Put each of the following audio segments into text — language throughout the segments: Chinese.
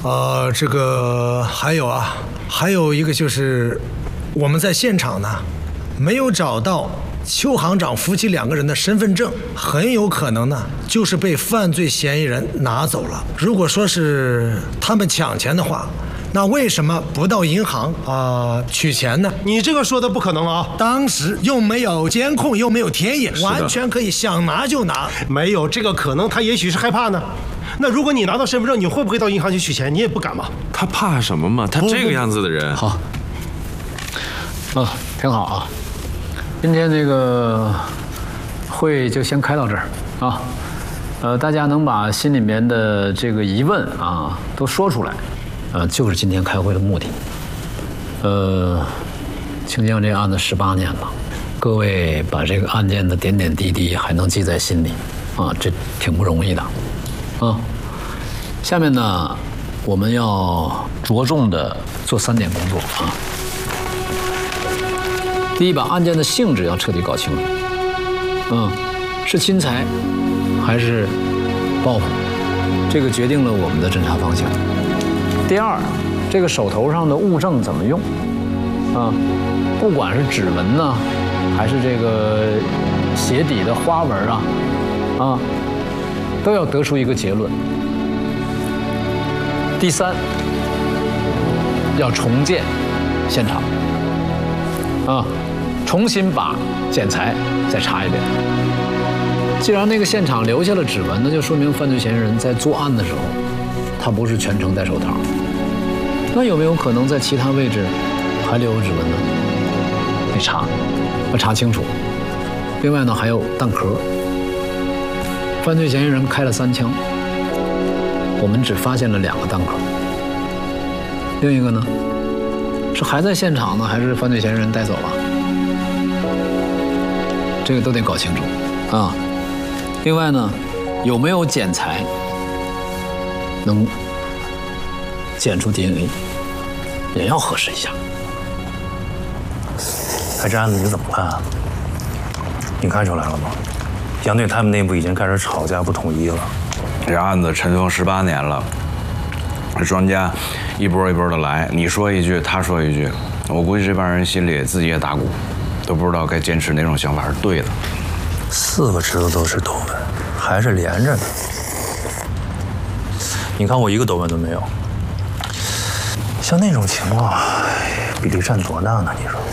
这个还有一个就是我们在现场呢没有找到邱行长夫妻2个人的身份证，很有可能呢就是被犯罪嫌疑人拿走了。如果说是他们抢钱的话，那为什么不到银行取钱呢？ 你这个说的不可能啊！ 当时又没有监控，又没有田野，完全可以想拿就拿。 没有这个可能，他也许是害怕呢。那如果你拿到身份证，你会不会到银行去取钱？你也不敢吧？ 他怕什么嘛？他这个样子的人。 好，挺好啊。今天这个会就先开到这儿啊。大家能把心里面的这个疑问啊都说出来，就是今天开会的目的。清江这个案子18年了，各位把这个案件的点点滴滴还能记在心里啊，这挺不容易的啊。下面呢，我们要着重的做3点工作啊。第一，把案件的性质要彻底搞清楚，是侵财还是报复，这个决定了我们的侦查方向。第二，这个手头上的物证怎么用，不管是指纹呢，还是这个鞋底的花纹都要得出一个结论。第三，要重建现场，重新把检材再查一遍。既然那个现场留下了指纹，那就说明犯罪嫌疑人在作案的时候，他不是全程戴手套。那有没有可能在其他位置还留有指纹呢？得查，要查清楚。另外呢，还有弹壳。犯罪嫌疑人开了3枪，我们只发现了2个弹壳。另一个呢，是还在现场呢，还是犯罪嫌疑人带走了？这个都得搞清楚啊。另外呢，有没有检材能检出 DNA， 也要核实一下。 这案子你怎么看啊？你看出来了吗？杨队他们内部已经开始吵架不统一了。 这案子尘封18年了，这专家一波一波的来，你说一句，他说一句，我估计这帮人心里自己也打鼓，都不知道该坚持哪种想法是对的。 4个指头都是斗纹，还是连着的。你看我1个斗纹都没有。像那种情况，比例占多大呢？你说？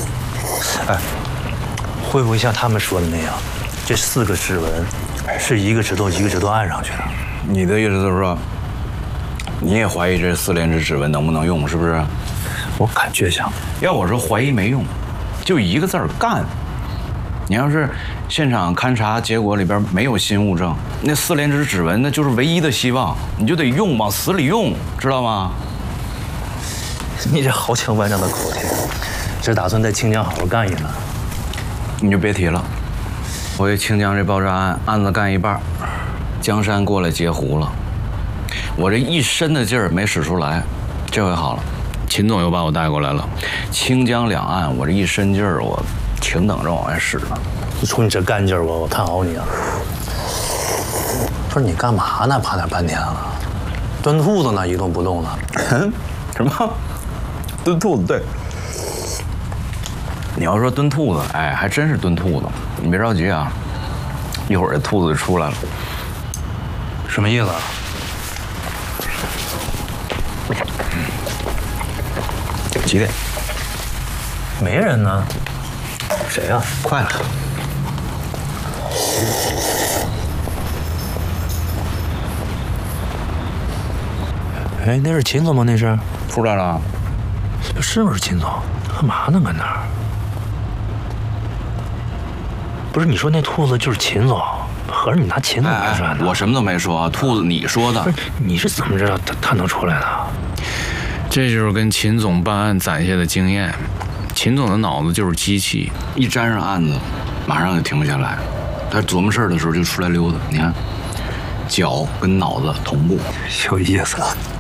会不会像他们说的那样，这4个指纹是1个指头1个指头按上去的？ 你的意思就是说，你也怀疑这4连指指纹能不能用，是不是？ 我感觉像。 要我说怀疑没用，就1个字儿干。你要是现场勘查结果里边没有新物证，那4连指指纹那就是唯一的希望，你就得用，往死里用，知道吗？ 你这豪情万丈的口气，只打算在清江好好干一呢？ 你就别提了。我这清江这爆炸案子干一半，江山过来截胡了，我这一身的劲儿没使出来，这回好了，秦总又把我带过来了，清江两岸我这一身劲儿我挺等着往外使呢。 冲你这干劲儿，我看好你啊！不是你干嘛呢？趴那半天了，蹲兔子呢，一动不动的。 什么？蹲兔子？对。你要说蹲兔子，哎，还真是蹲兔子。你别着急啊，一会儿这兔子就出来了。 什么意思啊？ 几点？ 没人呢。谁呀？ 快了。 哎，那是秦总吗？那是出来了。 是不是秦总？干嘛呢？搁那儿？不是你说那兔子就是秦总？合着你拿秦总来算的？ 我什么都没说啊，兔子你说的。 不是，你是怎么知道他能出来的？ 这就是跟秦总办案攒下的经验。秦总的脑子就是机器，一沾上案子，马上就停不下来。他琢磨事儿的时候就出来溜达。你看，脚跟脑子同步， 有意思啊。